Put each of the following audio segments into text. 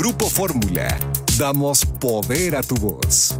Grupo Fórmula. Damos poder a tu voz.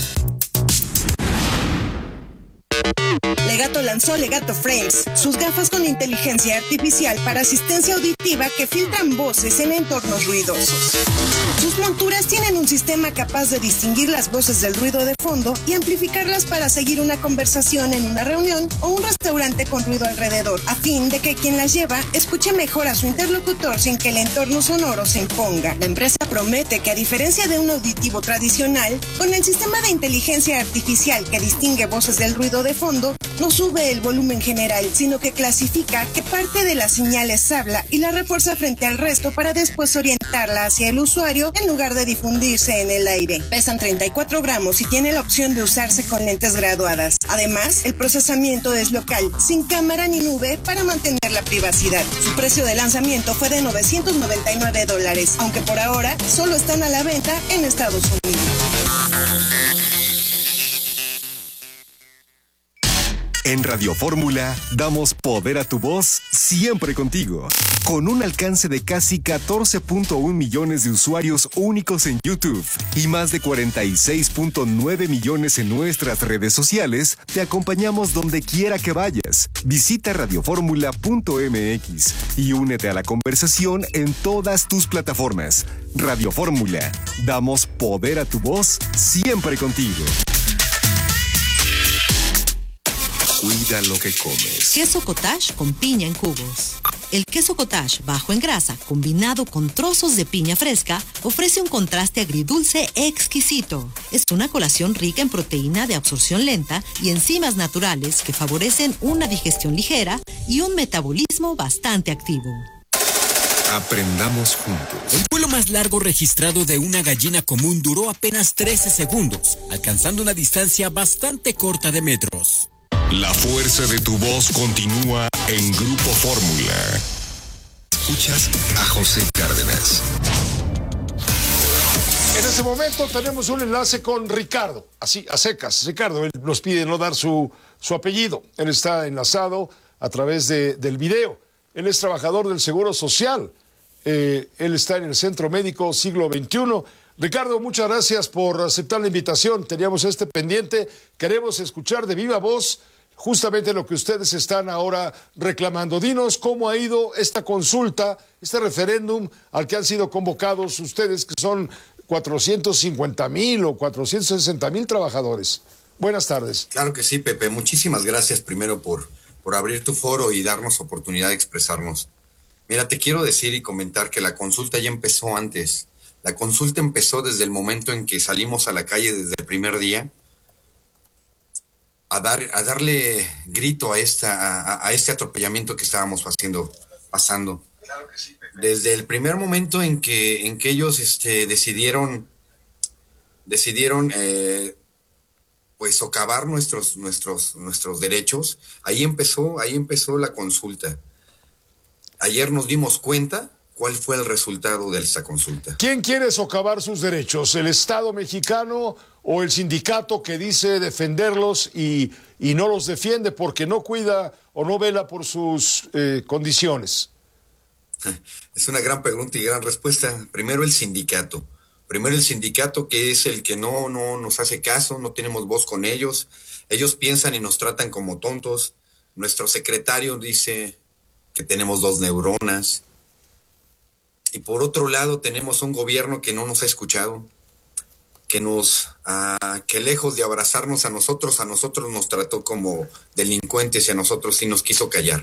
Legato lanzó Legato Frames, sus gafas con inteligencia artificial para asistencia auditiva que filtran voces en entornos ruidosos. Sus monturas tienen un sistema capaz de distinguir las voces del ruido de fondo y amplificarlas para seguir una conversación en una reunión o un restaurante con ruido alrededor, a fin de que quien las lleva escuche mejor a su interlocutor sin que el entorno sonoro se imponga. La empresa promete que, a diferencia de un auditivo tradicional, con el sistema de inteligencia artificial que distingue voces del ruido de fondo, no sube el volumen general, sino que clasifica qué parte de las señales habla y la refuerza frente al resto para después orientarla hacia el usuario en lugar de difundirse en el aire. Pesan 34 gramos y tiene la opción de usarse con lentes graduadas. Además, el procesamiento es local, sin cámara ni nube para mantener la privacidad. Su precio de lanzamiento fue de $999, aunque por ahora solo están a la venta en Estados Unidos. En Radio Fórmula damos poder a tu voz siempre contigo. Con un alcance de casi 14.1 millones de usuarios únicos en YouTube y más de 46.9 millones en nuestras redes sociales, te acompañamos donde quiera que vayas. Visita radioformula.mx y únete a la conversación en todas tus plataformas. Radio Fórmula, damos poder a tu voz siempre contigo. Cuida lo que comes. Queso cottage con piña en cubos. El queso cottage bajo en grasa, combinado con trozos de piña fresca, ofrece un contraste agridulce exquisito. Es una colación rica en proteína de absorción lenta y enzimas naturales que favorecen una digestión ligera y un metabolismo bastante activo. Aprendamos juntos. El vuelo más largo registrado de una gallina común duró apenas 13 segundos, alcanzando una distancia bastante corta de metros. La fuerza de tu voz continúa en Grupo Fórmula. Escuchas a José Cárdenas. En este momento tenemos un enlace con Ricardo, así a secas. Ricardo, él nos pide no dar su apellido. Él está enlazado a través del video. Él es trabajador del Seguro Social. Él está en el Centro Médico Siglo XXI. Ricardo, muchas gracias por aceptar la invitación. Teníamos este pendiente. Queremos escuchar de viva voz justamente lo que ustedes están ahora reclamando. Dinos cómo ha ido esta consulta, este referéndum al que han sido convocados ustedes, que son 450,000 o 460,000 trabajadores. Buenas tardes. Claro que sí, Pepe. Muchísimas gracias primero por abrir tu foro y darnos oportunidad de expresarnos. Mira, te quiero decir y comentar que la consulta ya empezó antes. La consulta empezó desde el momento en que salimos a la calle desde el primer día a darle grito a este atropellamiento que estábamos pasando. Claro que sí, Pepe. Desde el primer momento en que ellos decidieron pues socavar nuestros derechos, ahí empezó la consulta. Ayer nos dimos cuenta cuál fue el resultado de esta consulta. ¿Quién quiere socavar sus derechos? ¿El Estado mexicano o el sindicato que dice defenderlos y no los defiende porque no cuida o no vela por sus condiciones? Es una gran pregunta y gran respuesta. Primero el sindicato, que es el que no nos hace caso, no tenemos voz con ellos. Ellos piensan y nos tratan como tontos. Nuestro secretario dice que tenemos 2 neuronas. Y por otro lado tenemos un gobierno que no nos ha escuchado, que lejos de abrazarnos a nosotros nos trató como delincuentes y a nosotros sí nos quiso callar.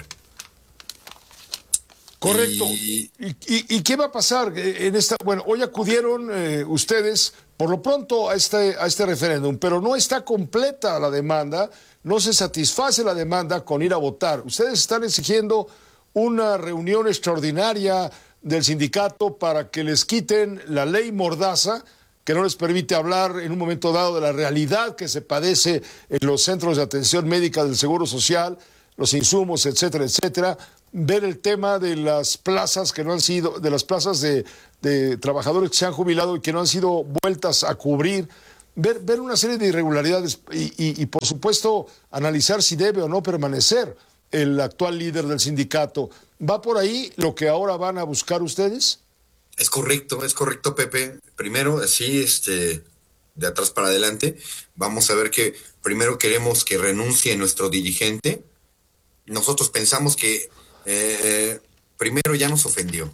Correcto. ¿Y qué va a pasar en esta? Bueno, hoy acudieron ustedes por lo pronto a este referéndum, pero no está completa la demanda, no se satisface la demanda con ir a votar. Ustedes están exigiendo una reunión extraordinaria del sindicato para que les quiten la ley Mordaza, que no les permite hablar en un momento dado de la realidad que se padece en los centros de atención médica del Seguro Social, los insumos, etcétera, etcétera. Ver el tema de las plazas que no han sido, de las plazas de trabajadores que se han jubilado y que no han sido vueltas a cubrir. Ver una serie de irregularidades y por supuesto analizar si debe o no permanecer el actual líder del sindicato. ¿Va por ahí lo que ahora van a buscar ustedes? Es correcto, Pepe. Primero, así, de atrás para adelante, vamos a ver que primero queremos que renuncie nuestro dirigente. Nosotros pensamos que primero ya nos ofendió.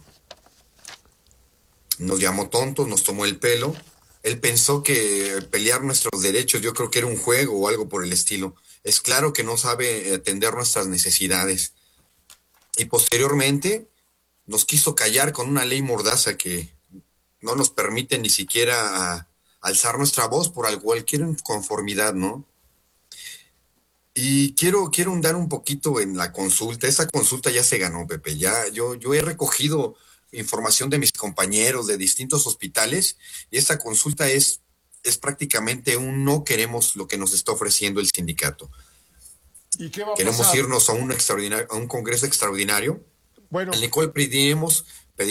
Nos llamó tontos, nos tomó el pelo. Él pensó que pelear nuestros derechos, yo creo que era un juego o algo por el estilo. Es claro que no sabe atender nuestras necesidades. Y posteriormente nos quiso callar con una ley mordaza que no nos permite ni siquiera alzar nuestra voz por cualquier inconformidad, ¿no? Y quiero dar un poquito en la consulta. Esa consulta ya se ganó, Pepe. Ya, yo he recogido información de mis compañeros de distintos hospitales y esta consulta es prácticamente un no queremos lo que nos está ofreciendo el sindicato. ¿Y qué va a Queremos pasar? irnos a un congreso extraordinario, Bueno, en el cual pediremos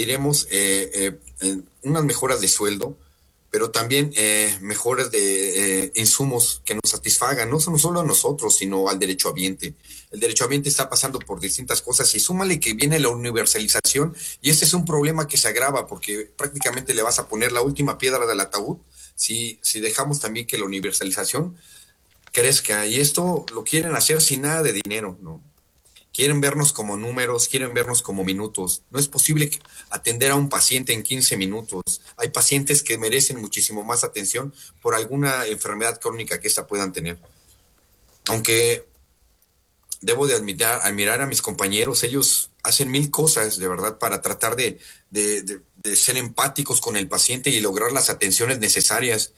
unas mejoras de sueldo, pero también mejoras de insumos que nos satisfagan, no solo a nosotros, sino al derechohabiente. El derechohabiente está pasando por distintas cosas y súmale que viene la universalización y este es un problema que se agrava porque prácticamente le vas a poner la última piedra del ataúd si dejamos también que la universalización crezca. Y esto lo quieren hacer sin nada de dinero, ¿no? Quieren vernos como números, quieren vernos como minutos. No es posible atender a un paciente en 15 minutos. Hay pacientes que merecen muchísimo más atención por alguna enfermedad crónica que ésta puedan tener. Aunque debo de admirar a mis compañeros, ellos hacen mil cosas, de verdad, para tratar de ser empáticos con el paciente y lograr las atenciones necesarias.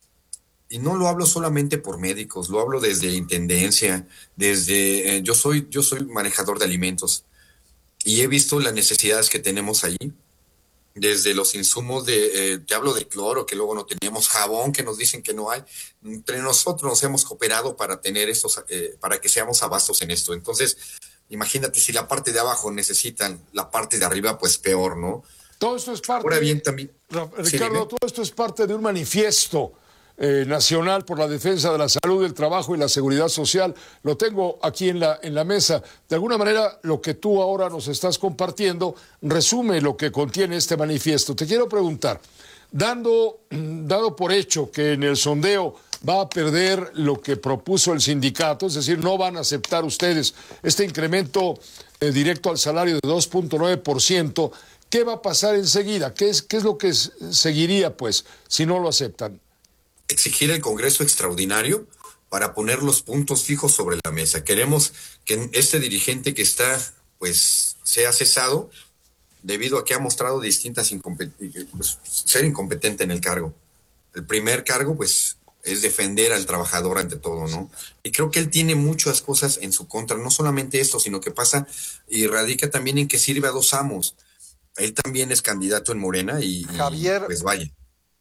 Y no lo hablo solamente por médicos, lo hablo desde intendencia, desde yo soy manejador de alimentos y he visto las necesidades que tenemos allí, desde los insumos te hablo de cloro que luego no teníamos, jabón que nos dicen que no hay. Entre nosotros nos hemos cooperado para tener estos, para que seamos abastos en esto. Entonces, imagínate si la parte de abajo necesitan la parte de arriba, pues peor, ¿no? todo esto es parte, Ahora bien, también, sí, Ricardo, dime. todo esto es parte de un manifiesto nacional por la defensa de la salud, el trabajo y la seguridad social. Lo tengo aquí en la mesa. De alguna manera, lo que tú ahora nos estás compartiendo resume lo que contiene este manifiesto. Te quiero preguntar, dado por hecho que en el sondeo va a perder lo que propuso el sindicato, es decir, no van a aceptar ustedes este incremento directo al salario de 2.9%, ¿qué va a pasar enseguida? ¿Qué es lo que seguiría, pues, si no lo aceptan? Exigir el Congreso extraordinario para poner los puntos fijos sobre la mesa. Queremos que este dirigente que está, pues, sea cesado debido a que ha mostrado distintas pues, ser incompetente en el cargo. El primer cargo, pues, es defender al trabajador ante todo, ¿no? Y creo que él tiene muchas cosas en su contra, no solamente esto, sino que pasa y radica también en que sirve a dos amos. Él también es candidato en Morena Javier, pues vaya.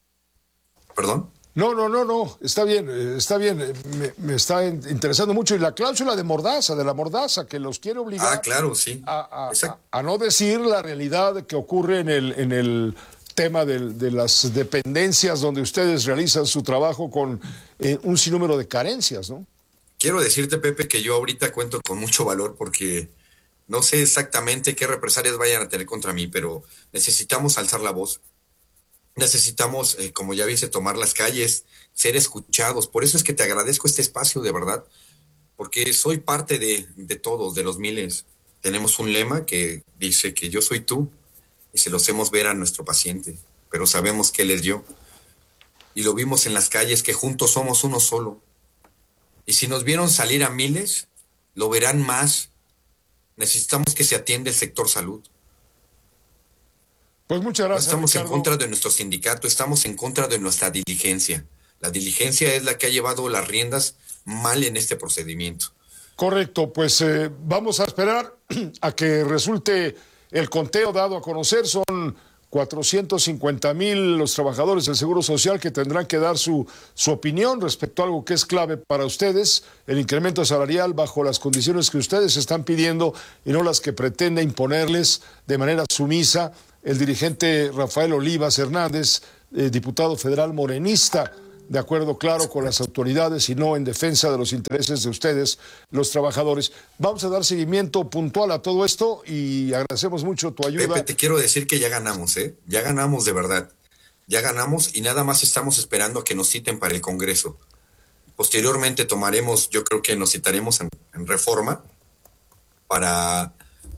¿Perdón? No, está bien, me está interesando mucho. Y la cláusula de la mordaza, que los quiere obligar Ah, claro, sí. a no decir la realidad que ocurre en el tema de las dependencias donde ustedes realizan su trabajo con un sinnúmero de carencias, ¿no? Quiero decirte, Pepe, que yo ahorita cuento con mucho valor porque no sé exactamente qué represalias vayan a tener contra mí, pero necesitamos alzar la voz. Necesitamos, como ya viste, tomar las calles, ser escuchados. Por eso es que te agradezco este espacio, de verdad, porque soy parte de todos, de los miles. Tenemos un lema que dice que yo soy tú y se lo hacemos ver a nuestro paciente, pero sabemos que él es yo. Y lo vimos en las calles, que juntos somos uno solo. Y si nos vieron salir a miles, lo verán más. Necesitamos que se atienda el sector salud. Pues muchas No gracias, estamos Ricardo. en contra de nuestro sindicato, estamos en contra de nuestra diligencia. La diligencia es la que ha llevado las riendas mal en este procedimiento. Correcto, pues vamos a esperar a que resulte el conteo dado a conocer. Son 450,000 los trabajadores del Seguro Social que tendrán que dar su opinión respecto a algo que es clave para ustedes, el incremento salarial bajo las condiciones que ustedes están pidiendo y no las que pretende imponerles de manera sumisa el dirigente Rafael Olivas Hernández, diputado federal morenista. de acuerdo, claro, con las autoridades y no en defensa de los intereses de ustedes, los trabajadores. Vamos a dar seguimiento puntual a todo esto y agradecemos mucho tu ayuda. Pepe, te quiero decir que ya ganamos, ¿eh? Ya ganamos de verdad. Ya ganamos y nada más estamos esperando a que nos citen para el Congreso. Posteriormente tomaremos, yo creo que nos citaremos en Reforma para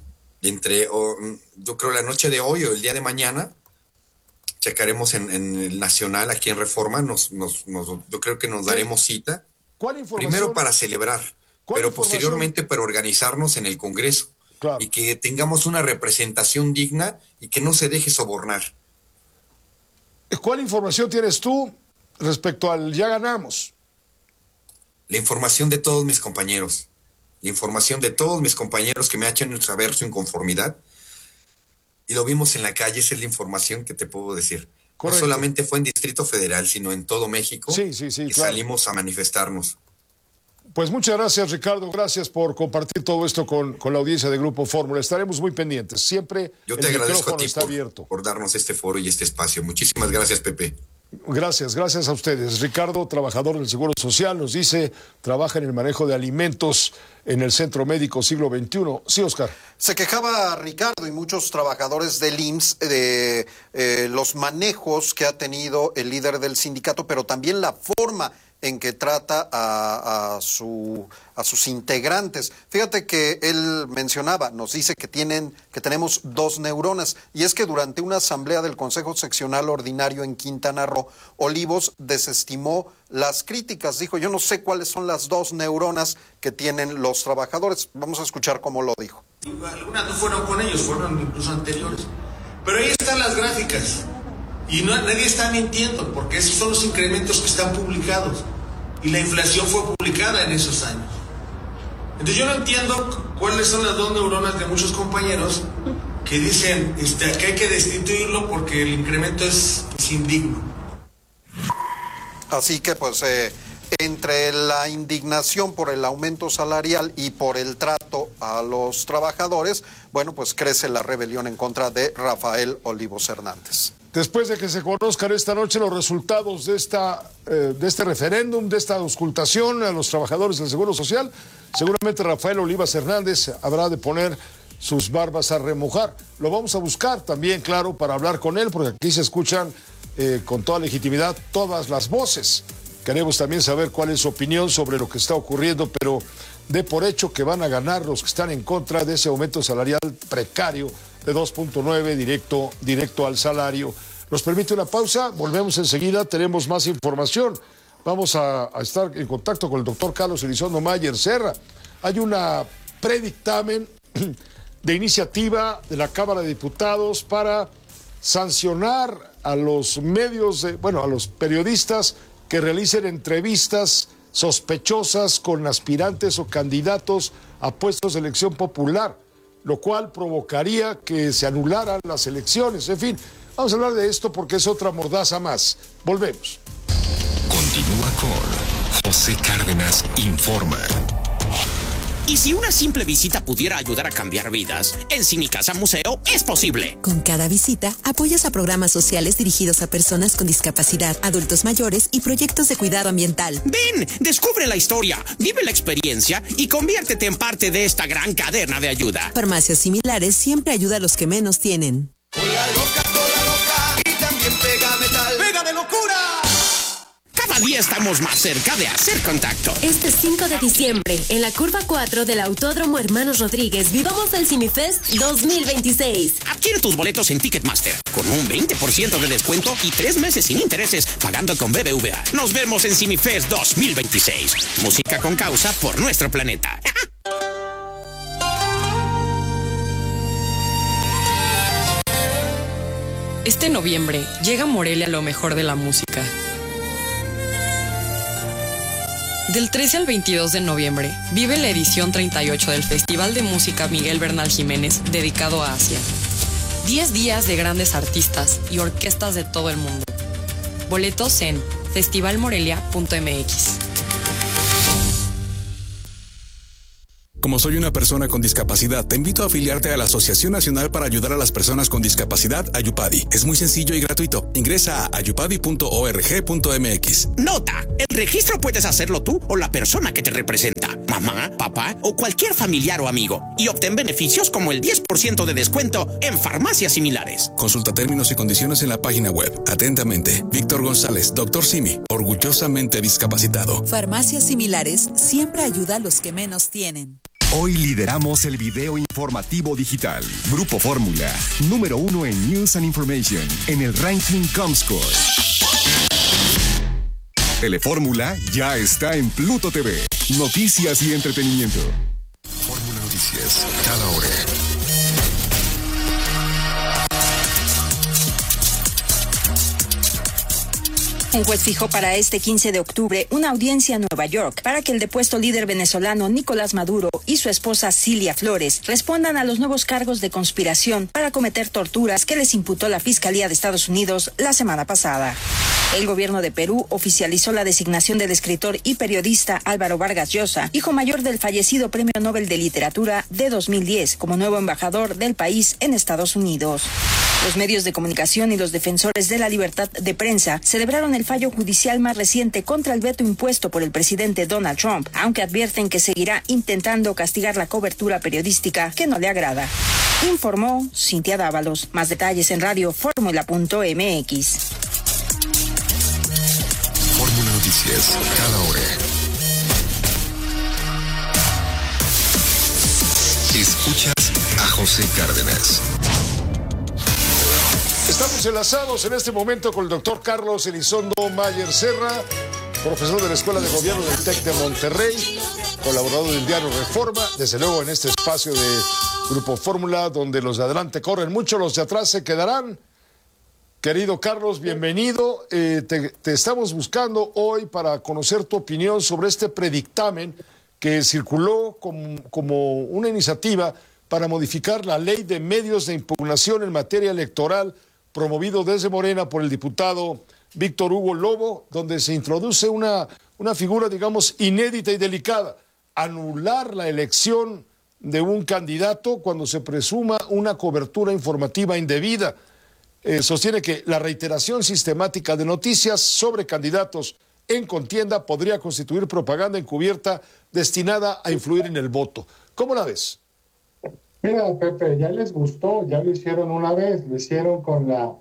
yo creo la noche de hoy o el día de mañana. Checaremos en el Nacional, aquí en Reforma, yo creo que nos daremos cita. ¿Cuál información? Primero para celebrar, pero posteriormente para organizarnos en el Congreso. Claro. Y que tengamos una representación digna y que no se deje sobornar. ¿Cuál información tienes tú respecto al ya ganamos? La información de todos mis compañeros. La información de todos mis compañeros que me han hecho saber su inconformidad. Y lo vimos en la calle, esa es la información que te puedo decir. Correcto. No solamente fue en Distrito Federal, sino en todo México. Sí, y claro. Salimos a manifestarnos. Pues muchas gracias, Ricardo. Gracias por compartir todo esto con la audiencia de Grupo Fórmula. Estaremos muy pendientes. Siempre yo te agradezco a ti está abierto. por darnos este foro y este espacio. Muchísimas gracias, Pepe. Gracias a ustedes. Ricardo, trabajador del Seguro Social, nos dice, trabaja en el manejo de alimentos en el Centro Médico Siglo XXI. Sí, Oscar. Se quejaba Ricardo y muchos trabajadores del IMSS de los manejos que ha tenido el líder del sindicato, pero también la forma en que trata a sus integrantes. Fíjate que él mencionaba, nos dice que tenemos 2 neuronas, y es que durante una asamblea del Consejo Seccional Ordinario en Quintana Roo, Olivos desestimó las críticas. Dijo, yo no sé cuáles son las 2 neuronas que tienen los trabajadores. Vamos a escuchar cómo lo dijo. Algunas no fueron con ellos, fueron incluso anteriores. Pero ahí están las gráficas. Y nadie está mintiendo, porque esos son los incrementos que están publicados. Y la inflación fue publicada en esos años. Entonces yo no entiendo cuáles son las 2 neuronas de muchos compañeros que dicen que hay que destituirlo porque el incremento es indigno. Así que pues entre la indignación por el aumento salarial y por el trato a los trabajadores, bueno, pues crece la rebelión en contra de Rafael Olivos Hernández. Después de que se conozcan esta noche los resultados de este referéndum, de esta auscultación a los trabajadores del Seguro Social, seguramente Rafael Olivos Hernández habrá de poner sus barbas a remojar. Lo vamos a buscar también, claro, para hablar con él, porque aquí se escuchan con toda legitimidad todas las voces. Queremos también saber cuál es su opinión sobre lo que está ocurriendo, pero de por hecho que van a ganar los que están en contra de ese aumento salarial precario de 2.9 directo al salario. Nos permite una pausa, volvemos enseguida, tenemos más información. Vamos a estar en contacto con el doctor Carlos Elizondo Mayer Serra. Hay una predictamen de iniciativa de la Cámara de Diputados para sancionar a los medios, a los periodistas que realicen entrevistas sospechosas con aspirantes o candidatos a puestos de elección popular, lo cual provocaría que se anularan las elecciones. En fin, vamos a hablar de esto porque es otra mordaza más. Volvemos. Continúa con José Cárdenas Informa. Y si una simple visita pudiera ayudar a cambiar vidas, en Cinicasa Museo es posible. Con cada visita, apoyas a programas sociales dirigidos a personas con discapacidad, adultos mayores y proyectos de cuidado ambiental. Ven, descubre la historia, vive la experiencia y conviértete en parte de esta gran cadena de ayuda. Farmacias similares siempre ayuda a los que menos tienen. Cola loca y también pega metal. ¡Pega de locura! Cada día estamos más cerca de hacer contacto. Este 5 de diciembre, en la curva 4 del Autódromo Hermanos Rodríguez, vivamos el CineFest 2026. Adquiere tus boletos en Ticketmaster con un 20% de descuento y 3 meses sin intereses pagando con BBVA. Nos vemos en CineFest 2026. Música con causa por nuestro planeta. Este noviembre llega a Morelia lo mejor de la música. Del 13 al 22 de noviembre, vive la edición 38 del Festival de Música Miguel Bernal Jiménez, dedicado a Asia. 10 días de grandes artistas y orquestas de todo el mundo. Boletos en festivalmorelia.mx. Como soy una persona con discapacidad, te invito a afiliarte a la Asociación Nacional para Ayudar a las Personas con Discapacidad, Ayupadi. Es muy sencillo y gratuito. Ingresa a ayupadi.org.mx. Nota: el registro puedes hacerlo tú o la persona que te representa, mamá, papá o cualquier familiar o amigo, y obtén beneficios como el 10% de descuento en farmacias similares. Consulta términos y condiciones en la página web. Atentamente, Víctor González, Dr. Simi, orgullosamente discapacitado. Farmacias similares siempre ayuda a los que menos tienen. Hoy lideramos el video informativo digital. Grupo Fórmula, número 1 en News and Information, en el ranking Comscore. Telefórmula ya está en Pluto TV. Noticias y entretenimiento. Fórmula Noticias, cada hora. Un juez fijó para este 15 de octubre una audiencia en Nueva York para que el depuesto líder venezolano Nicolás Maduro y su esposa Cilia Flores respondan a los nuevos cargos de conspiración para cometer torturas que les imputó la Fiscalía de Estados Unidos la semana pasada. El gobierno de Perú oficializó la designación del escritor y periodista Álvaro Vargas Llosa, hijo mayor del fallecido Premio Nobel de Literatura de 2010, como nuevo embajador del país en Estados Unidos. Los medios de comunicación y los defensores de la libertad de prensa celebraron el fallo judicial más reciente contra el veto impuesto por el presidente Donald Trump, aunque advierten que seguirá intentando castigar la cobertura periodística que no le agrada. Informó Cintia Dávalos. Más detalles en radioformula.mx. Fórmula Noticias, cada hora. Escuchas a José Cárdenas. Estamos enlazados en este momento con el doctor Carlos Elizondo Mayer Serra, profesor de la Escuela de Gobierno del TEC de Monterrey, colaborador del diario Reforma, desde luego en este espacio de Grupo Fórmula, donde los de adelante corren mucho, los de atrás se quedarán. Querido Carlos, bienvenido. Te estamos buscando hoy para conocer tu opinión sobre este predictamen que circuló como una iniciativa para modificar la ley de medios de impugnación en materia electoral, promovido desde Morena por el diputado Víctor Hugo Lobo, donde se introduce una figura, digamos, inédita y delicada: anular la elección de un candidato cuando se presuma una cobertura informativa indebida. Sostiene que la reiteración sistemática de noticias sobre candidatos en contienda podría constituir propaganda encubierta destinada a influir en el voto. ¿Cómo la ves? Mira, Pepe, ya les gustó, ya lo hicieron una vez, lo hicieron con la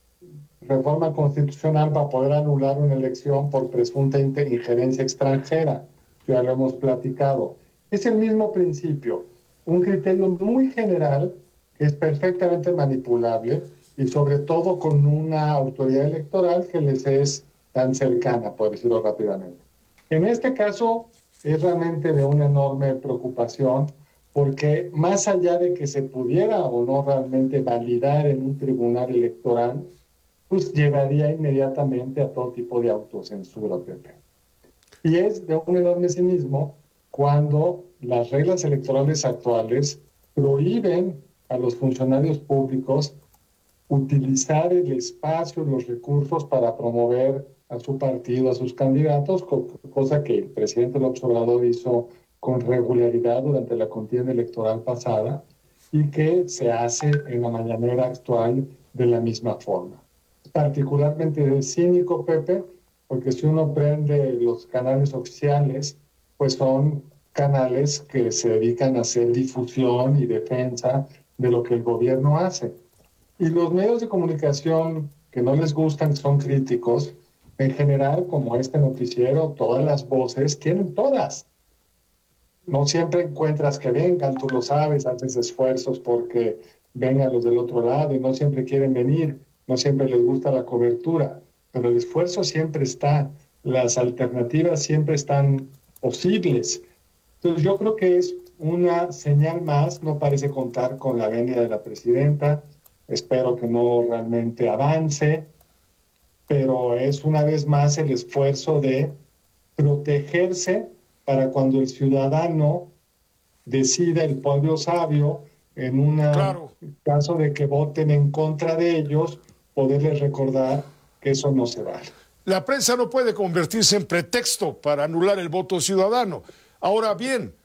reforma constitucional para poder anular una elección por presunta injerencia extranjera. Ya lo hemos platicado. Es el mismo principio, un criterio muy general que es perfectamente manipulable y sobre todo con una autoridad electoral que les es tan cercana, por decirlo rápidamente. En este caso es realmente de una enorme preocupación, porque más allá de que se pudiera o no realmente validar en un tribunal electoral, pues llevaría inmediatamente a todo tipo de autocensura, Pepe. Y es de un enorme cinismo cuando las reglas electorales actuales prohíben a los funcionarios públicos utilizar el espacio, los recursos para promover a su partido, a sus candidatos, cosa que el presidente López Obrador hizo con regularidad durante la contienda electoral pasada y que se hace en la mañanera actual de la misma forma. Particularmente cínico, Pepe, porque si uno prende los canales oficiales, pues son canales que se dedican a hacer difusión y defensa de lo que el gobierno hace. Y los medios de comunicación que no les gustan, son críticos, en general, como este noticiero, todas las voces, tienen todas. No siempre encuentras que vengan, tú lo sabes, haces esfuerzos porque vengan los del otro lado y no siempre quieren venir, no siempre les gusta la cobertura, pero el esfuerzo siempre está, las alternativas siempre están posibles. Entonces yo creo que es una señal más, no parece contar con la venia de la presidenta, espero que no realmente avance, pero es una vez más el esfuerzo de protegerse para cuando el ciudadano decida, el pueblo sabio, en un caso de que voten en contra de ellos, poderles recordar que eso no se vale. La prensa no puede convertirse en pretexto para anular el voto ciudadano. Ahora bien,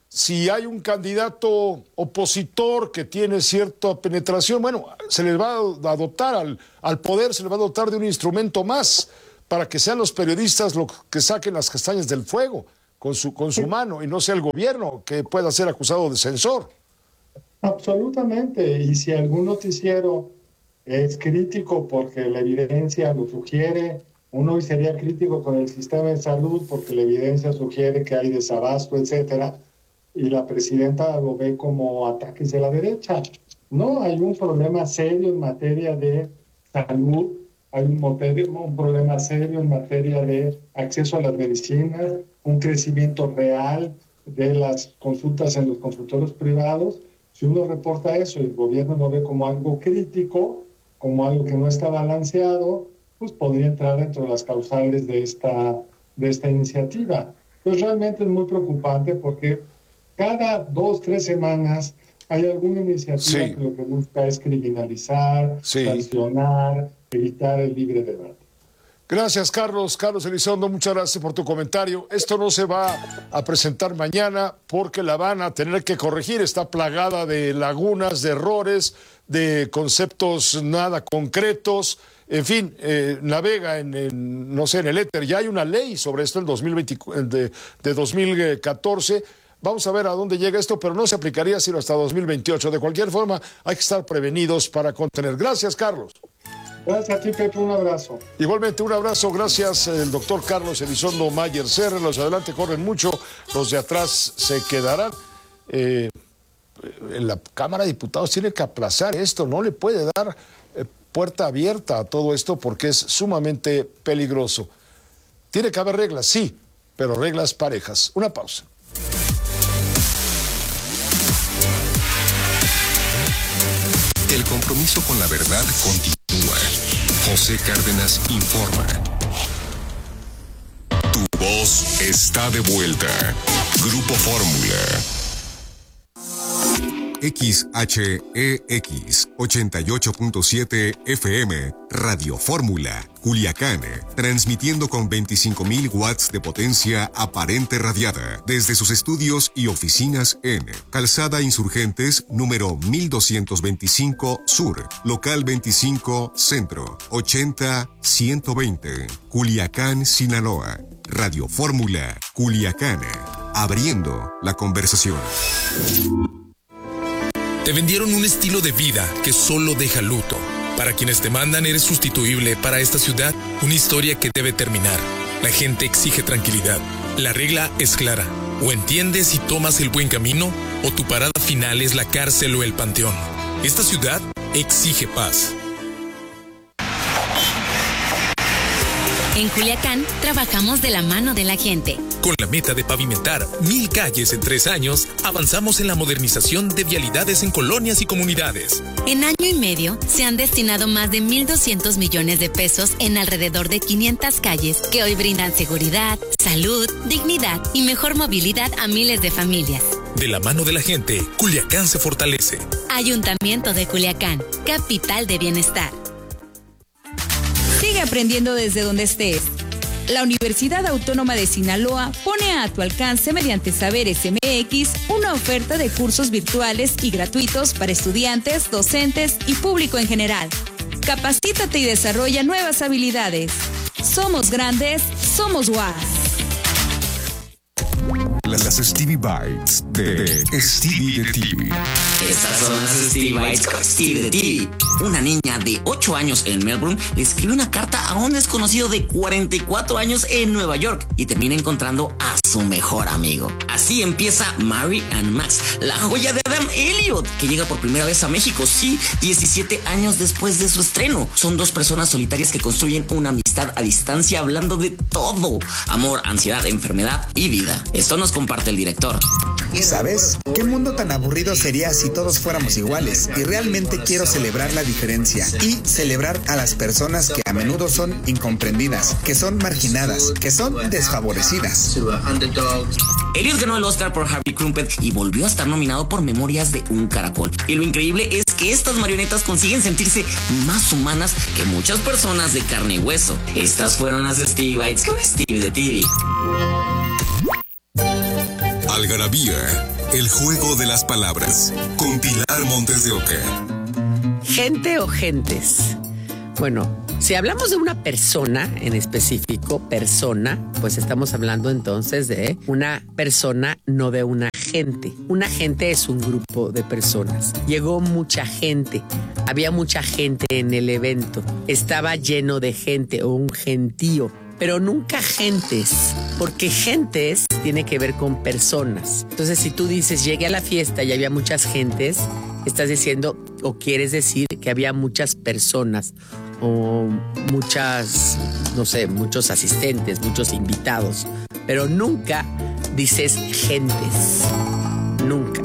si hay un candidato opositor que tiene cierta penetración, bueno, se les va a dotar al poder, se les va a dotar de un instrumento más para que sean los periodistas los que saquen las castañas del fuego con su mano y no sea el gobierno que pueda ser acusado de censor. Absolutamente, y si algún noticiero es crítico porque la evidencia lo sugiere, uno hoy sería crítico con el sistema de salud porque la evidencia sugiere que hay desabasto, etcétera, y la presidenta lo ve como ataques de la derecha. No, hay un problema serio en materia de salud, hay un problema serio en materia de acceso a las medicinas, un crecimiento real de las consultas en los consultorios privados. Si uno reporta eso y el gobierno lo ve como algo crítico, como algo que no está balanceado, pues podría entrar dentro de las causales de esta iniciativa. Pues realmente es muy preocupante porque cada 2-3 semanas hay alguna iniciativa que lo que busca es criminalizar, sancionar, evitar el libre debate. Gracias, Carlos. Carlos Elizondo, muchas gracias por tu comentario. Esto no se va a presentar mañana porque la van a tener que corregir. Está plagada de lagunas, de errores, de conceptos nada concretos. En fin, navega en el éter. Ya hay una ley sobre esto de 2014. Vamos a ver a dónde llega esto, pero no se aplicaría sino hasta 2028. De cualquier forma, hay que estar prevenidos para contener. Gracias, Carlos. Gracias a ti, Pepe, un abrazo. Igualmente, un abrazo, gracias, el doctor Carlos Elizondo Mayer Serra. Los de adelante corren mucho, los de atrás se quedarán. La Cámara de Diputados tiene que aplazar esto, no le puede dar puerta abierta a todo esto porque es sumamente peligroso. Tiene que haber reglas, sí, pero reglas parejas. Una pausa. El compromiso con la verdad continúa. José Cárdenas informa. Tu voz está de vuelta. Grupo Fórmula. XHEX 88.7 FM, Radio Fórmula, Culiacán, transmitiendo con 25,000 watts de potencia aparente radiada desde sus estudios y oficinas en Calzada Insurgentes, número 1225 Sur, local 25 Centro, 80-120, Culiacán, Sinaloa. Radio Fórmula, Culiacán, abriendo la conversación. Te vendieron un estilo de vida que solo deja luto. Para quienes te mandan eres sustituible. Para esta ciudad, una historia que debe terminar. La gente exige tranquilidad. La regla es clara. O entiendes y tomas el buen camino, o tu parada final es la cárcel o el panteón. Esta ciudad exige paz. En Culiacán, trabajamos de la mano de la gente. Con la meta de pavimentar 1,000 calles en 3 años, avanzamos en la modernización de vialidades en colonias y comunidades. En año y medio, se han destinado más de 1,200 millones de pesos en alrededor de 500 calles que hoy brindan seguridad, salud, dignidad y mejor movilidad a miles de familias. De la mano de la gente, Culiacán se fortalece. Ayuntamiento de Culiacán, capital de bienestar. Sigue aprendiendo desde donde estés. La Universidad Autónoma de Sinaloa pone a tu alcance mediante Saberes MX una oferta de cursos virtuales y gratuitos para estudiantes, docentes y público en general. Capacítate y desarrolla nuevas habilidades. Somos grandes, somos UAS. Las Stevie Bites de Stevie de TV. Estas son las Stevie Bites con Stevie de TV. Una niña de 8 años en Melbourne le escribe una carta a un desconocido de 44 años en Nueva York y termina encontrando a su mejor amigo. Así empieza Mary and Max, la joya de Adam Elliot, que llega por primera vez a México, sí, 17 años después de su estreno. Son 2 personas solitarias que construyen una amistad a distancia hablando de todo: amor, ansiedad, enfermedad y vida. Esto nos comparte el director. ¿Sabes? ¿Qué mundo tan aburrido sería si todos fuéramos iguales? Y realmente quiero celebrar la diferencia y celebrar a las personas que a menudo son incomprendidas, que son marginadas, que son desfavorecidas. Elliot ganó el Oscar por Harvey Crumpet y volvió a estar nominado por Memorias de un Caracol. Y lo increíble es que estas marionetas consiguen sentirse más humanas que muchas personas de carne y hueso. Estas fueron las Stevie Bites con Stevie de TV. Algarabía El juego de las palabras, con Pilar Montes de Oca. ¿Gente o gentes? Bueno, si hablamos de una persona en específico, pues estamos hablando entonces de una persona, no de una gente. Una gente es un grupo de personas. Llegó mucha gente, había mucha gente en el evento, estaba lleno de gente o un gentío. Pero nunca gentes, porque gentes tiene que ver con personas. Entonces, si tú dices, llegué a la fiesta y había muchas gentes, estás diciendo o quieres decir que había muchas personas o muchas, no sé, muchos asistentes, muchos invitados. Pero nunca dices gentes. Nunca.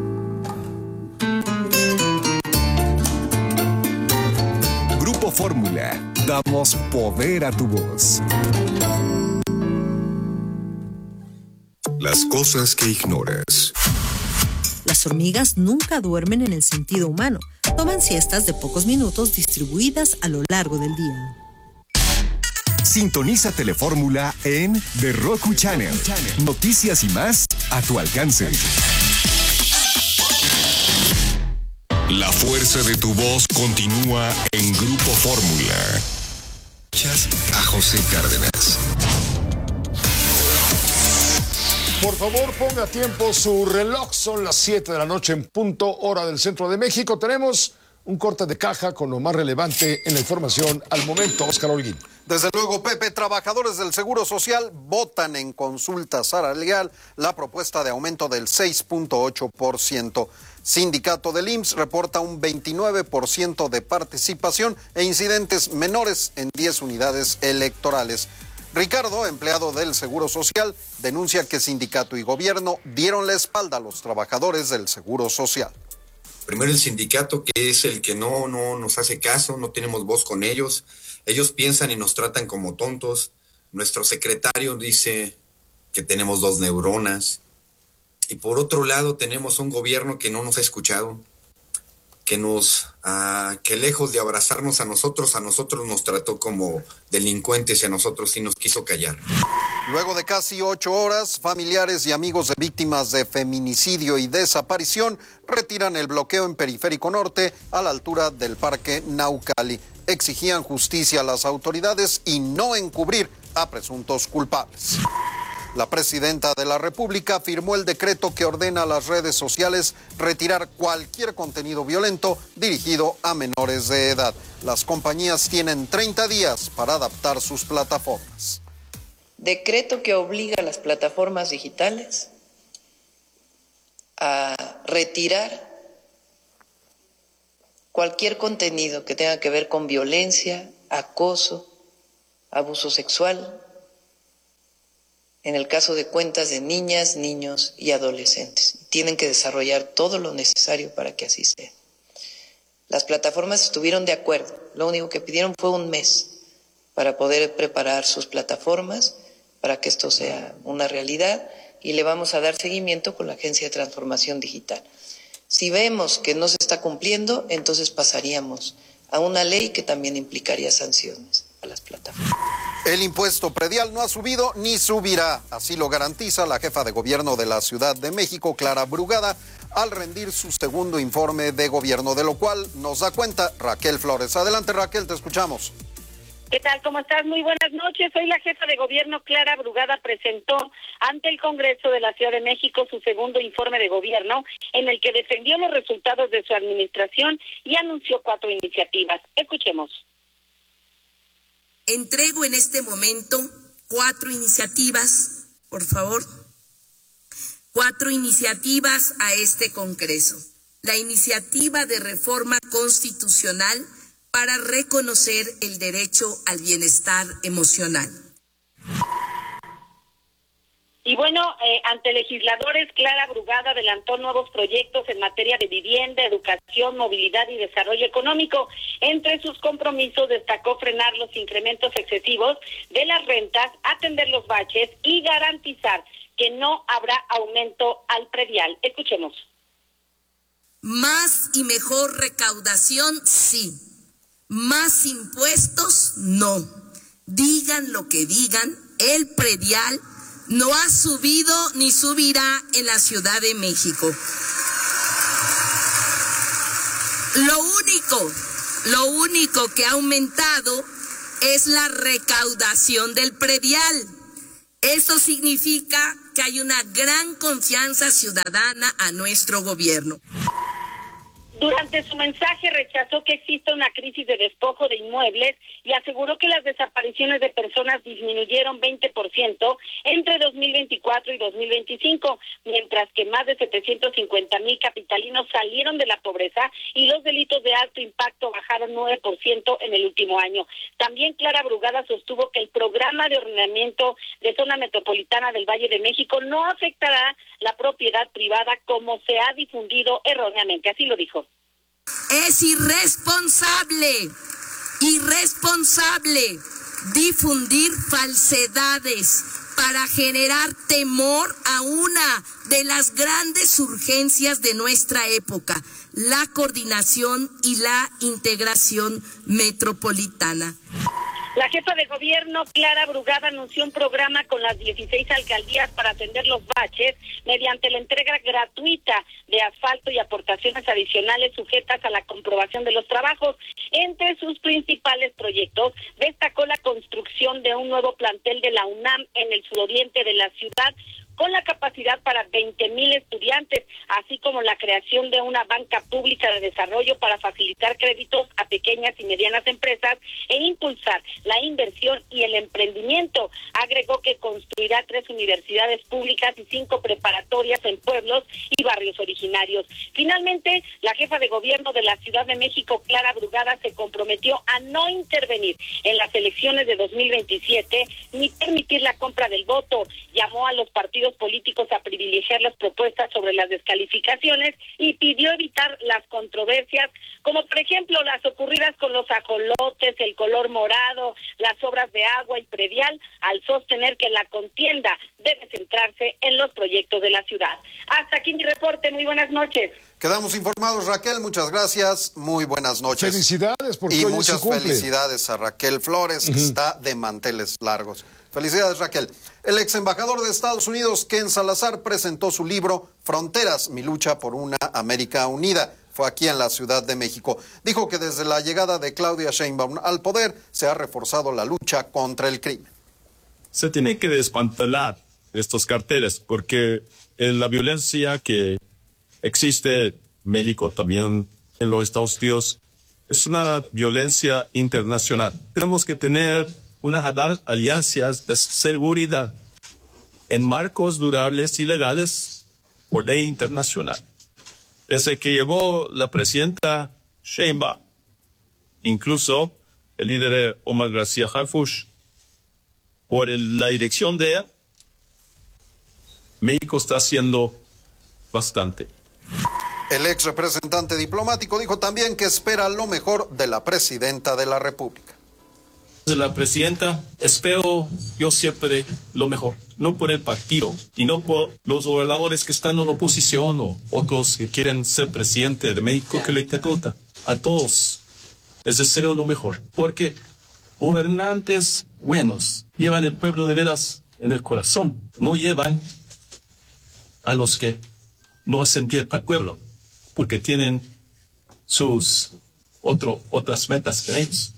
Grupo Fórmula. Damos poder a tu voz. Las cosas que ignoras. Las hormigas nunca duermen en el sentido humano. Toman siestas de pocos minutos distribuidas a lo largo del día. Sintoniza Telefórmula en The Roku Channel. Noticias y más a tu alcance. La fuerza de tu voz continúa en Grupo Fórmula. Escuchas a José Cárdenas. Por favor, ponga a tiempo su reloj. Son las 7 de la noche en punto, hora del centro de México. Tenemos un corte de caja con lo más relevante en la información al momento. Óscar Holguín. Desde luego, Pepe, trabajadores del Seguro Social votan en consulta salarial la propuesta de aumento del 6.8%. Sindicato del IMSS reporta un 29% de participación e incidentes menores en 10 unidades electorales. Ricardo, empleado del Seguro Social, denuncia que sindicato y gobierno dieron la espalda a los trabajadores del Seguro Social. Primero el sindicato, que es el que no nos hace caso, no tenemos voz con ellos. Ellos piensan y nos tratan como tontos. Nuestro secretario dice que tenemos 2 neuronas. Y por otro lado tenemos un gobierno que no nos ha escuchado, que lejos de abrazarnos a nosotros nos trató como delincuentes y a nosotros sí nos quiso callar. Luego de casi 8 horas, familiares y amigos de víctimas de feminicidio y desaparición retiran el bloqueo en Periférico Norte a la altura del Parque Naucali. Exigían justicia a las autoridades y no encubrir a presuntos culpables. La presidenta de la República firmó el decreto que ordena a las redes sociales retirar cualquier contenido violento dirigido a menores de edad. Las compañías tienen 30 días para adaptar sus plataformas. Decreto que obliga a las plataformas digitales a retirar cualquier contenido que tenga que ver con violencia, acoso, abuso sexual, en el caso de cuentas de niñas, niños y adolescentes. Tienen que desarrollar todo lo necesario para que así sea. Las plataformas estuvieron de acuerdo. Lo único que pidieron fue un mes para poder preparar sus plataformas para que esto sea una realidad y le vamos a dar seguimiento con la Agencia de Transformación Digital. Si vemos que no se está cumpliendo, entonces pasaríamos a una ley que también implicaría sanciones a las plataformas. El impuesto predial no ha subido ni subirá, así lo garantiza la jefa de gobierno de la Ciudad de México, Clara Brugada, al rendir su segundo informe de gobierno, de lo cual nos da cuenta Raquel Flores. Adelante, Raquel, te escuchamos. ¿Qué tal? ¿Cómo estás? Muy buenas noches. Hoy la jefa de gobierno, Clara Brugada, presentó ante el Congreso de la Ciudad de México su segundo informe de gobierno, en el que defendió los resultados de su administración y anunció 4 iniciativas. Escuchemos. Entrego en este momento 4 iniciativas, por favor. 4 iniciativas a este Congreso. La iniciativa de reforma constitucional para reconocer el derecho al bienestar emocional. Y bueno, ante legisladores, Clara Brugada adelantó nuevos proyectos en materia de vivienda, educación, movilidad y desarrollo económico. Entre sus compromisos destacó frenar los incrementos excesivos de las rentas, atender los baches y garantizar que no habrá aumento al predial. Escuchemos. Más y mejor recaudación, sí. Más impuestos, no. Digan lo que digan, el predial no ha subido ni subirá en la Ciudad de México. Lo único que ha aumentado es la recaudación del predial. Esto significa que hay una gran confianza ciudadana a nuestro gobierno. Durante su mensaje rechazó que exista una crisis de despojo de inmuebles y aseguró que las desapariciones de personas disminuyeron 20% entre 2024 y 2025, mientras que más de 750,000 capitalinos salieron de la pobreza y los delitos de alto impacto bajaron 9% en el último año. También Clara Brugada sostuvo que el programa de ordenamiento de zona metropolitana del Valle de México no afectará la propiedad privada como se ha difundido erróneamente. Así lo dijo. Es irresponsable difundir falsedades para generar temor a una de las grandes urgencias de nuestra época, la coordinación y la integración metropolitana. La jefa de gobierno, Clara Brugada, anunció un programa con las 16 alcaldías para atender los baches mediante la entrega gratuita de asfalto y aportaciones adicionales sujetas a la comprobación de los trabajos. Entre sus principales proyectos, destacó la construcción de un nuevo plantel de la UNAM en el suroriente de la ciudad, con la capacidad para 20,000 estudiantes, así como la creación de una banca pública de desarrollo para facilitar créditos a pequeñas y medianas empresas e impulsar la inversión y el emprendimiento. Agregó que construirá 3 universidades públicas y 5 preparatorias en pueblos y barrios originarios. Finalmente, la jefa de gobierno de la Ciudad de México, Clara Brugada, se comprometió a no intervenir en las elecciones de 2027 ni permitir la compra del voto. Llamó a los partidos políticos a privilegiar las propuestas sobre las descalificaciones y pidió evitar las controversias, como por ejemplo las ocurridas con los ajolotes, el color morado, las obras de agua y predial, al sostener que la contienda debe centrarse en los proyectos de la ciudad. Hasta aquí mi reporte, muy buenas noches. Quedamos informados, Raquel, muchas gracias, muy buenas noches. Felicidades por y muchas felicidades a Raquel Flores, que está de manteles largos. Felicidades, Raquel. El ex embajador de Estados Unidos, Ken Salazar, presentó su libro Fronteras, mi lucha por una América unida. Fue aquí en la Ciudad de México. Dijo que desde la llegada de Claudia Sheinbaum al poder se ha reforzado la lucha contra el crimen. Se tiene que desmantelar estos carteles porque la violencia que existe en México, también en los Estados Unidos, es una violencia internacional. Tenemos que tener unas alianzas de seguridad en marcos durables y legales por ley internacional. Desde que llegó la presidenta Sheinbaum, incluso el líder Omar García Harfuch, por la dirección de ella, México está haciendo bastante. El ex representante diplomático dijo también que espera lo mejor de la presidenta de la República. De la presidenta, espero yo siempre lo mejor, no por el partido y no por los gobernadores que están en oposición o otros que quieren ser presidente de México, que le interpreta. A todos les deseo lo mejor, porque gobernantes buenos llevan el pueblo de veras en el corazón, no llevan a los que no hacen bien para el pueblo, porque tienen sus otras metas que ellos.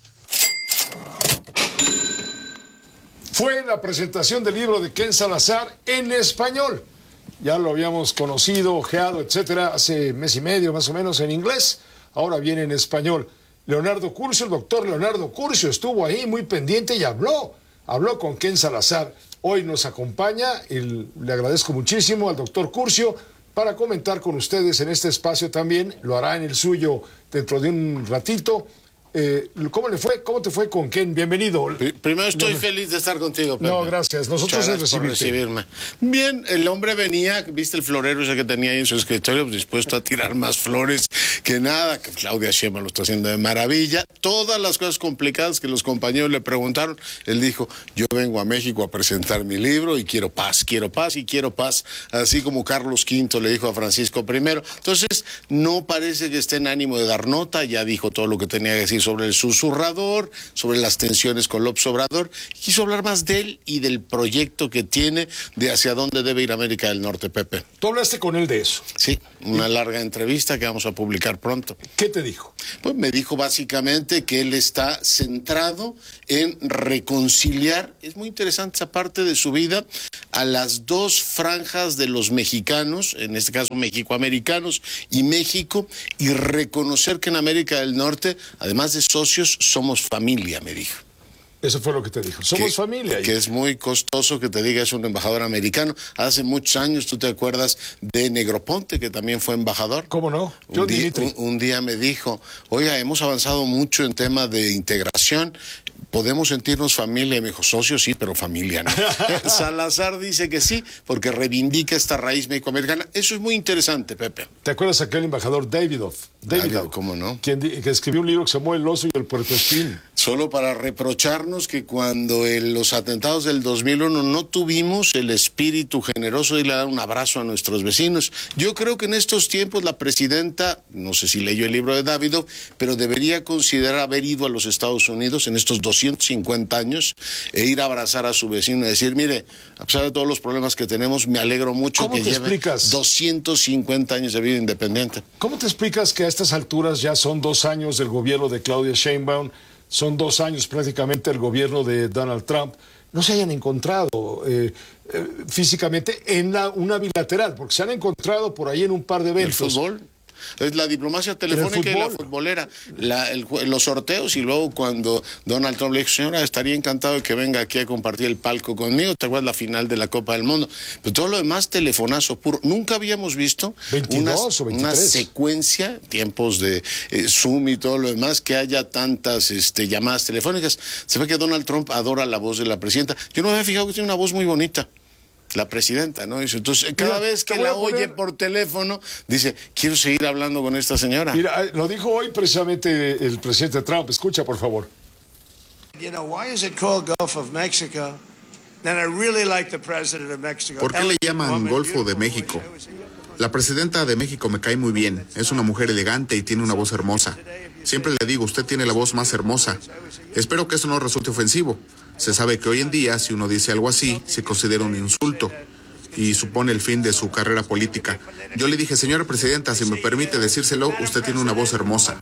Fue la presentación del libro de Ken Salazar en español. Ya lo habíamos conocido, ojeado, etcétera, hace mes y medio más o menos en inglés. Ahora viene en español. Leonardo Curcio, el doctor Leonardo Curcio, estuvo ahí muy pendiente y habló con Ken Salazar. Hoy nos acompaña y le agradezco muchísimo al doctor Curcio para comentar con ustedes en este espacio también. Lo hará en el suyo dentro de un ratito. ¿Cómo le fue? ¿Cómo te fue con Ken? Bienvenido. Primero estoy feliz de estar contigo, Pepe. No, gracias. Nosotros es recibirme. Bien, el hombre venía, viste el florero ese que tenía ahí en su escritorio, dispuesto a tirar más flores que nada, que Claudia Sheinbaum lo está haciendo de maravilla. Todas las cosas complicadas que los compañeros le preguntaron, él dijo, yo vengo a México a presentar mi libro y quiero paz y quiero paz, así como Carlos V le dijo a Francisco I. Entonces, no parece que esté en ánimo de dar nota, ya dijo todo lo que tenía que decir sobre el susurrador, sobre las tensiones con López Obrador. Quiso hablar más de él y del proyecto que tiene de hacia dónde debe ir América del Norte, Pepe. ¿Tú hablaste con él de eso? Sí, una larga entrevista que vamos a publicar pronto. ¿Qué te dijo? Pues me dijo básicamente que él está centrado en reconciliar, es muy interesante esa parte de su vida, a las dos franjas de los mexicanos, en este caso mexicoamericanos y México, y reconocer que en América del Norte, además de socios, somos familia, me dijo. Eso fue lo que te dijo. Somos familia. Que es muy costoso que te diga es un embajador americano. Hace muchos años, ¿tú te acuerdas de Negroponte, que también fue embajador? ¿Cómo no? Un día me dijo, oiga, hemos avanzado mucho en tema de integración. ¿Podemos sentirnos familia? Y me dijo, socios sí, pero familia no. Salazar dice que sí, porque reivindica esta raíz mexicoamericana. Eso es muy interesante, Pepe. ¿Te acuerdas aquel embajador Davidoff? ¿Cómo no? Que escribió un libro que se llamó El oso y el puercoespín. Solo para reprocharnos que cuando en los atentados del 2001 no tuvimos el espíritu generoso de ir a dar un abrazo a nuestros vecinos. Yo creo que en estos tiempos la presidenta, no sé si leyó el libro de Davidoff, pero debería considerar haber ido a los Estados Unidos en estos 250 años e ir a abrazar a su vecino y decir, mire, a pesar de todos los problemas que tenemos, me alegro mucho que lleve 250 años de vida independiente. ¿Cómo te explicas que a estas alturas ya son 2 años del gobierno de Claudia Sheinbaum, son 2 años prácticamente del gobierno de Donald Trump, no se hayan encontrado físicamente en una bilateral? Porque se han encontrado por ahí en un par de eventos. ¿El fútbol? Es la diplomacia telefónica y la futbolera, los sorteos, y luego cuando Donald Trump le dijo, señora, estaría encantado de que venga aquí a compartir el palco conmigo, ¿te acuerdas la final de la Copa del Mundo? Pero todo lo demás, telefonazo puro. Nunca habíamos visto una secuencia, tiempos de Zoom y todo lo demás, que haya tantas llamadas telefónicas. Se ve que Donald Trump adora la voz de la presidenta. Yo no me había fijado que tiene una voz muy bonita. La presidenta, ¿no? Entonces, cada vez que la oye por teléfono, dice, quiero seguir hablando con esta señora. Mira, lo dijo hoy precisamente el presidente Trump. Escucha, por favor. ¿Por qué le llaman Golfo de México? La presidenta de México me cae muy bien. Es una mujer elegante y tiene una voz hermosa. Siempre le digo, usted tiene la voz más hermosa. Espero que eso no resulte ofensivo. Se sabe que hoy en día, si uno dice algo así, se considera un insulto y supone el fin de su carrera política. Yo le dije, señora presidenta, si me permite decírselo, usted tiene una voz hermosa.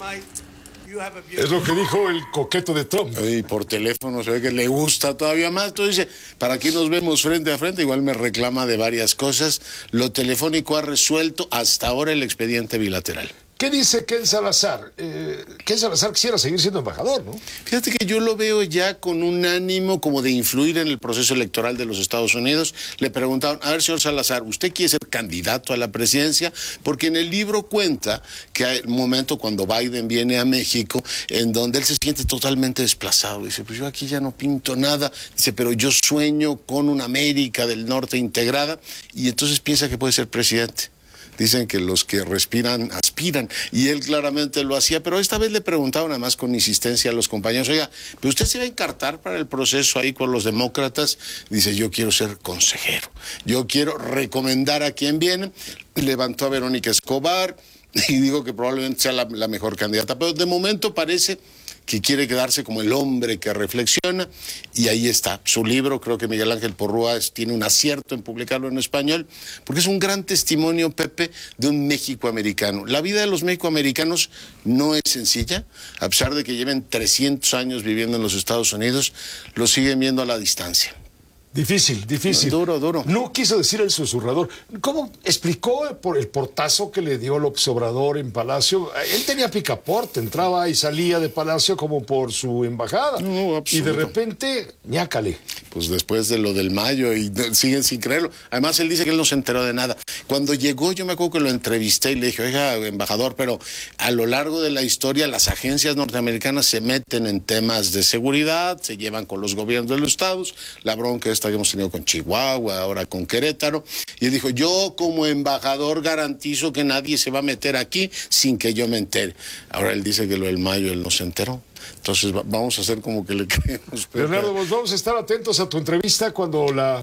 Es lo que dijo el coqueto de Trump. Y por teléfono se ve que le gusta todavía más. Entonces dice, ¿para qué nos vemos frente a frente? Igual me reclama de varias cosas. Lo telefónico ha resuelto hasta ahora el expediente bilateral. ¿Qué dice Ken Salazar? Ken Salazar quisiera seguir siendo embajador, ¿no? Fíjate que yo lo veo ya con un ánimo como de influir en el proceso electoral de los Estados Unidos. Le preguntaron, a ver, señor Salazar, ¿usted quiere ser candidato a la presidencia? Porque en el libro cuenta que hay un momento cuando Biden viene a México en donde él se siente totalmente desplazado. Dice, pues yo aquí ya no pinto nada. Dice, pero yo sueño con una América del Norte integrada, y entonces piensa que puede ser presidente. Dicen que los que respiran, aspiran, y él claramente lo hacía, pero esta vez le preguntaban además con insistencia a los compañeros, oiga, ¿pero usted se va a encartar para el proceso ahí con los demócratas? Dice, yo quiero ser consejero, yo quiero recomendar a quien viene. Levantó a Verónica Escobar, y digo que probablemente sea la mejor candidata, pero de momento parece que quiere quedarse como el hombre que reflexiona, y ahí está. Su libro, creo que Miguel Ángel Porrúa tiene un acierto en publicarlo en español, porque es un gran testimonio, Pepe, de un México-americano. La vida de los México-americanos no es sencilla, a pesar de que lleven 300 años viviendo en los Estados Unidos, lo siguen viendo a la distancia. Difícil. Duro. No quiso decir el susurrador. ¿Cómo explicó por el portazo que le dio López Obrador en Palacio? Él tenía picaporte, entraba y salía de Palacio como por su embajada. No, y de repente, ñácale. Pues después de lo del mayo, y siguen sin creerlo. Además, él dice que él no se enteró de nada. Cuando llegó, yo me acuerdo que lo entrevisté y le dije, oiga, embajador, pero a lo largo de la historia las agencias norteamericanas se meten en temas de seguridad, se llevan con los gobiernos de los estados, la bronca que hemos tenido con Chihuahua, ahora con Querétaro, y él dijo, yo como embajador garantizo que nadie se va a meter aquí sin que yo me entere. Ahora él dice que lo del mayo él no se enteró. Entonces vamos a hacer como que le creemos. Leonardo, vamos a estar atentos a tu entrevista cuando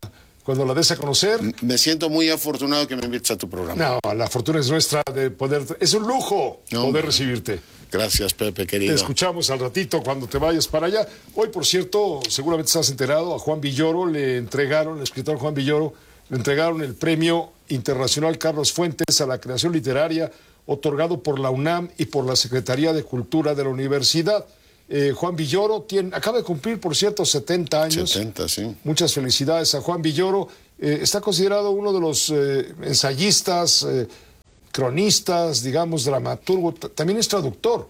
cuando la des a conocer. Me siento muy afortunado que me invites a tu programa. No, la fortuna es nuestra de poder... Es un lujo poder recibirte. Gracias, Pepe, querido. Te escuchamos al ratito cuando te vayas para allá. Hoy, por cierto, seguramente estás enterado, a Juan Villoro le entregaron, el escritor Juan Villoro, le entregaron el Premio Internacional Carlos Fuentes a la creación literaria, otorgado por la UNAM y por la Secretaría de Cultura de la Universidad. Juan Villoro acaba de cumplir, por cierto, 70 años. 70, sí. Muchas felicidades a Juan Villoro. Está considerado uno de los ensayistas, cronistas, digamos, dramaturgo. También es traductor,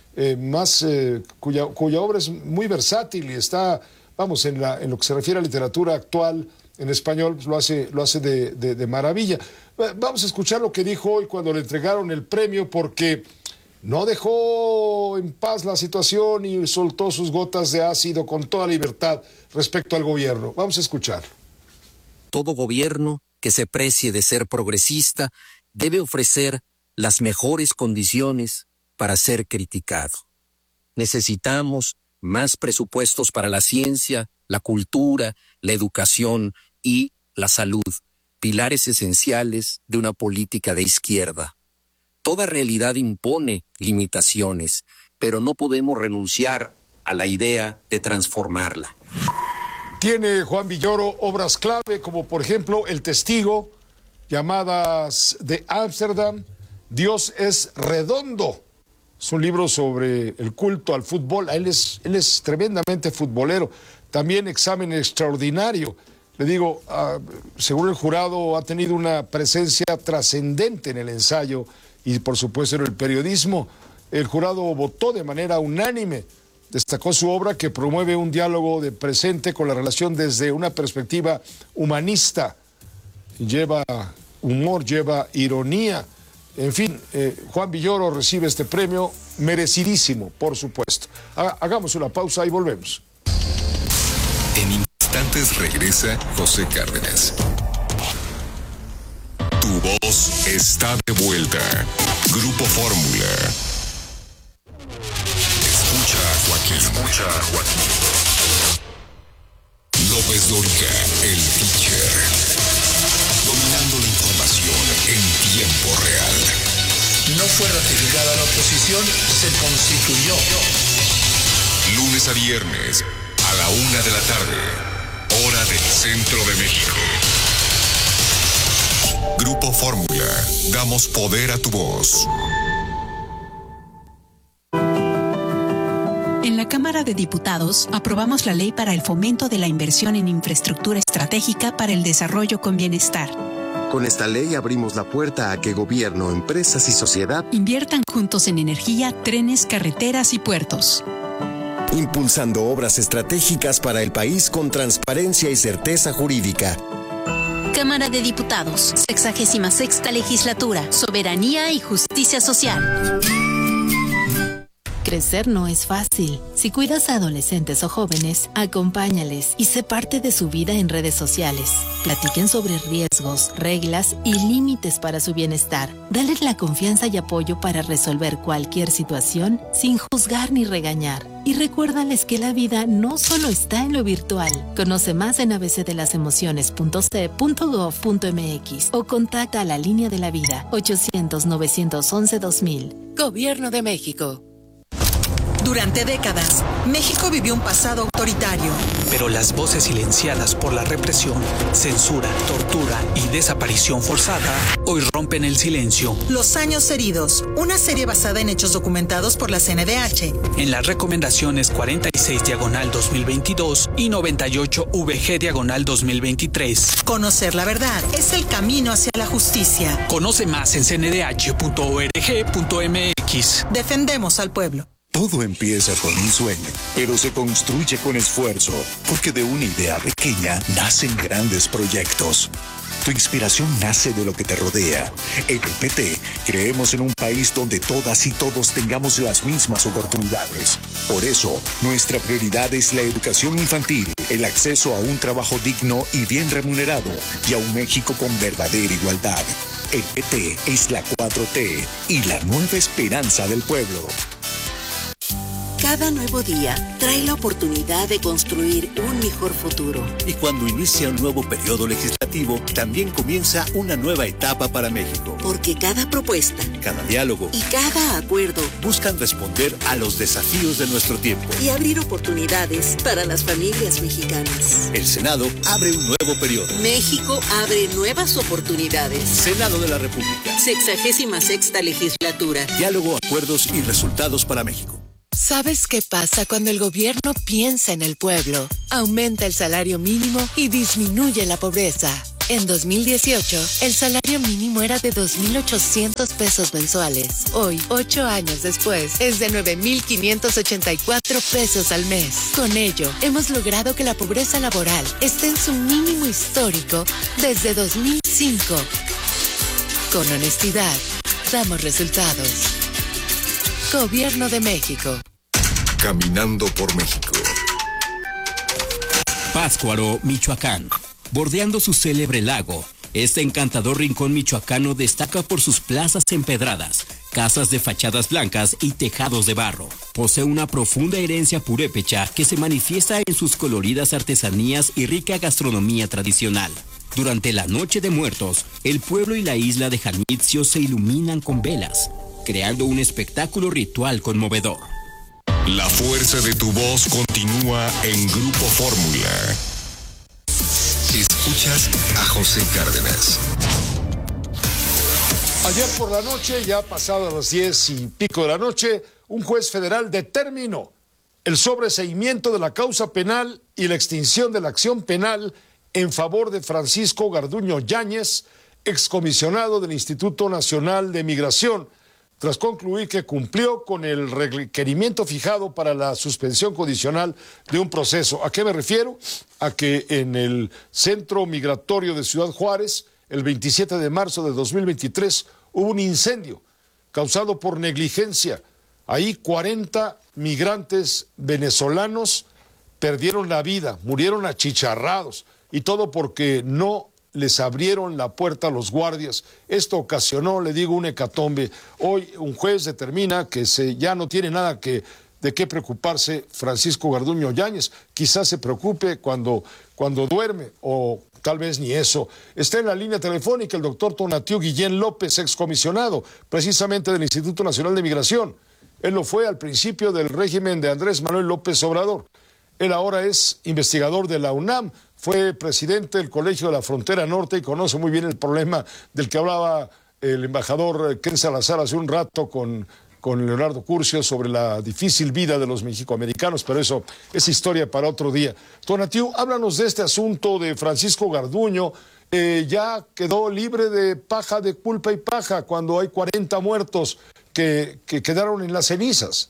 cuya obra es muy versátil y está, vamos, en lo que se refiere a literatura actual en español, lo hace de maravilla. Vamos a escuchar lo que dijo hoy cuando le entregaron el premio, porque no dejó en paz la situación y soltó sus gotas de ácido con toda libertad respecto al gobierno. Vamos a escuchar. Todo gobierno que se precie de ser progresista debe ofrecer las mejores condiciones para ser criticado. Necesitamos más presupuestos para la ciencia, la cultura, la educación y la salud, pilares esenciales de una política de izquierda. Toda realidad impone limitaciones, pero no podemos renunciar a la idea de transformarla. Tiene Juan Villoro obras clave como, por ejemplo, El Testigo, llamadas de Ámsterdam, Dios es redondo. Es un libro sobre el culto al fútbol. Él es tremendamente futbolero. También Examen extraordinario. Le digo, según el jurado, ha tenido una presencia trascendente en el ensayo y, por supuesto, en el periodismo. El jurado votó de manera unánime. Destacó su obra, que promueve un diálogo de presente con la relación desde una perspectiva humanista. Lleva humor, lleva ironía. En fin, Juan Villoro recibe este premio merecidísimo, por supuesto. Hagamos una pausa y volvemos. En instantes regresa José Cárdenas. Tu voz está de vuelta. Grupo Fórmula. Escucha a Joaquín. López Dóriga, el teacher. Dominando la información en tiempo real. No fue ratificada la oposición, se constituyó. Lunes a viernes, a la 1 de la tarde, hora del centro de México. Grupo Fórmula, damos poder a tu voz. En la Cámara de Diputados aprobamos la ley para el fomento de la inversión en infraestructura estratégica para el desarrollo con bienestar. Con esta ley abrimos la puerta a que gobierno, empresas y sociedad inviertan juntos en energía, trenes, carreteras y puertos. Impulsando obras estratégicas para el país con transparencia y certeza jurídica. Cámara de Diputados, 66ª Legislatura, Soberanía y Justicia Social. Crecer no es fácil. Si cuidas a adolescentes o jóvenes, acompáñales y sé parte de su vida en redes sociales. Platiquen sobre riesgos, reglas y límites para su bienestar. Dales la confianza y apoyo para resolver cualquier situación sin juzgar ni regañar. Y recuérdales que la vida no solo está en lo virtual. Conoce más en abcdelasemociones.ce.gov.mx o contacta a la Línea de la Vida 800-911-2000. Gobierno de México. Durante décadas, México vivió un pasado autoritario. Pero las voces silenciadas por la represión, censura, tortura y desaparición forzada hoy rompen el silencio. Los años heridos, una serie basada en hechos documentados por la CNDH. En las recomendaciones 46/2022 y 98/VG/2023. Conocer la verdad es el camino hacia la justicia. Conoce más en cndh.org.mx. Defendemos al pueblo. Todo empieza con un sueño, pero se construye con esfuerzo, porque de una idea pequeña nacen grandes proyectos. Tu inspiración nace de lo que te rodea. En el PT creemos en un país donde todas y todos tengamos las mismas oportunidades. Por eso, nuestra prioridad es la educación infantil, el acceso a un trabajo digno y bien remunerado, y a un México con verdadera igualdad. El PT es la 4T y la nueva esperanza del pueblo. Cada nuevo día trae la oportunidad de construir un mejor futuro. Y cuando inicia un nuevo periodo legislativo, también comienza una nueva etapa para México. Porque cada propuesta, cada diálogo y cada acuerdo buscan responder a los desafíos de nuestro tiempo y abrir oportunidades para las familias mexicanas. El Senado abre un nuevo periodo. México abre nuevas oportunidades. Senado de la República. 66ª legislatura. Diálogo, acuerdos y resultados para México. ¿Sabes qué pasa cuando el gobierno piensa en el pueblo? Aumenta el salario mínimo y disminuye la pobreza. En 2018, el salario mínimo era de 2.800 pesos mensuales. Hoy, 8 años después, es de 9.584 pesos al mes. Con ello, hemos logrado que la pobreza laboral esté en su mínimo histórico desde 2005. Con honestidad, damos resultados. Gobierno de México. Caminando por México. Pátzcuaro, Michoacán. Bordeando su célebre lago, este encantador rincón michoacano destaca por sus plazas empedradas, casas de fachadas blancas y tejados de barro. Posee una profunda herencia purépecha que se manifiesta en sus coloridas artesanías y rica gastronomía tradicional. Durante la Noche de Muertos, el pueblo y la isla de Janitzio se iluminan con velas, creando un espectáculo ritual conmovedor. La fuerza de tu voz continúa en Grupo Fórmula. Escuchas a José Cárdenas. Ayer por la noche, ya pasadas las 10 y pico de la noche, un juez federal determinó el sobreseimiento de la causa penal y la extinción de la acción penal en favor de Francisco Garduño Yáñez, excomisionado del Instituto Nacional de Migración, tras concluir que cumplió con el requerimiento fijado para la suspensión condicional de un proceso. ¿A qué me refiero? A que en el Centro Migratorio de Ciudad Juárez, el 27 de marzo de 2023, hubo un incendio causado por negligencia. Ahí 40 migrantes venezolanos perdieron la vida, murieron achicharrados, y todo porque no les abrieron la puerta a los guardias. Esto ocasionó, le digo, un hecatombe. Hoy un juez determina que ya no tiene nada de qué preocuparse Francisco Garduño Yáñez. Quizás se preocupe cuando duerme, o tal vez ni eso. Está en la línea telefónica el doctor Tonatiu Guillén López, excomisionado precisamente del Instituto Nacional de Migración. Él lo fue al principio del régimen de Andrés Manuel López Obrador. Él ahora es investigador de la UNAM, fue presidente del Colegio de la Frontera Norte y conoce muy bien el problema del que hablaba el embajador Ken Salazar hace un rato con Leonardo Curcio sobre la difícil vida de los mexicoamericanos, pero eso es historia para otro día. Tonatiu, háblanos de este asunto de Francisco Garduño. Ya quedó libre de paja, de culpa y paja, cuando hay 40 muertos que quedaron en las cenizas.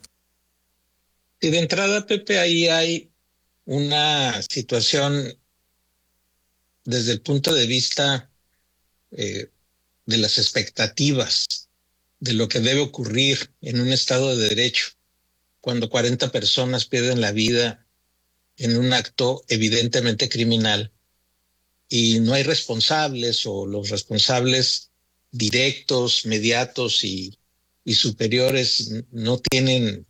Y de entrada, Pepe, ahí hay una situación desde el punto de vista de las expectativas de lo que debe ocurrir en un Estado de Derecho cuando 40 personas pierden la vida en un acto evidentemente criminal y no hay responsables, o los responsables directos, mediatos y superiores no tienen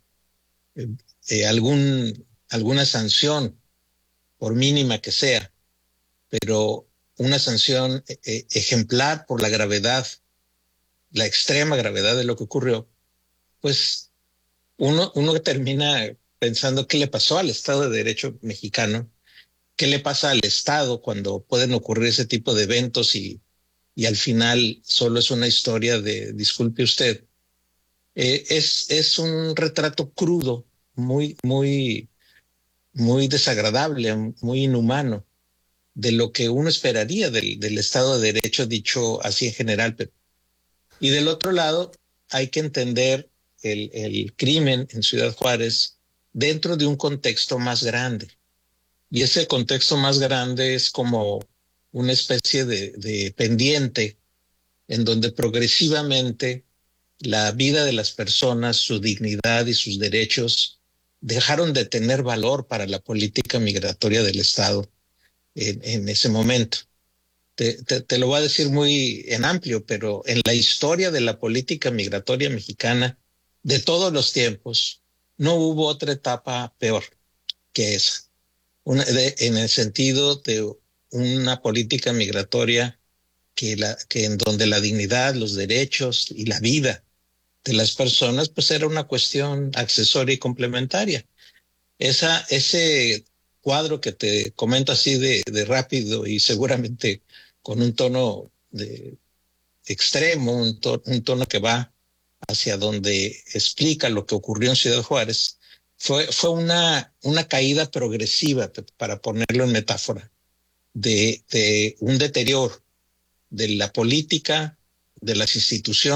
alguna sanción, por mínima que sea, pero una sanción ejemplar por la gravedad, la extrema gravedad de lo que ocurrió, pues uno termina pensando qué le pasó al Estado de Derecho mexicano, qué le pasa al Estado cuando pueden ocurrir ese tipo de eventos y al final solo es una historia de disculpe usted. Es un retrato crudo, muy desagradable, muy inhumano de lo que uno esperaría del Estado de Derecho, dicho así en general. Y del otro lado, hay que entender el crimen en Ciudad Juárez dentro de un contexto más grande. Y ese contexto más grande es como una especie de pendiente en donde progresivamente la vida de las personas, su dignidad y sus derechos dejaron de tener valor para la política migratoria del Estado en ese momento. Te lo voy a decir muy en amplio, pero en la historia de la política migratoria mexicana de todos los tiempos, no hubo otra etapa peor que esa. En el sentido de una política migratoria que en donde la dignidad, los derechos y la vida de las personas pues era una cuestión accesoria y complementaria. Ese cuadro que te comento así de rápido y seguramente con un tono de extremo, un tono que va hacia donde explica lo que ocurrió en Ciudad Juárez, fue una caída progresiva, para ponerlo en metáfora, de un deterioro de la política, de las instituciones,